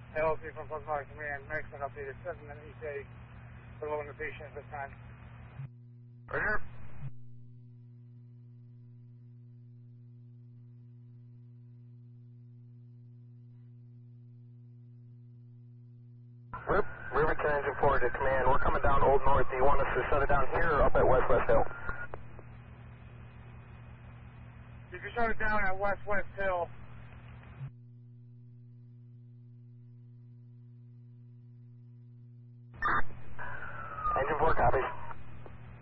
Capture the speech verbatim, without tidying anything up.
L C from Plus Mark Command, Mexican updated seven minute E T A for low limitation at this time. Roger. Rip, Riverton engine forward to command. We're coming down Old North. Do you want us to shut it down here or up at West West Hill? You can shut it down at West West Hill.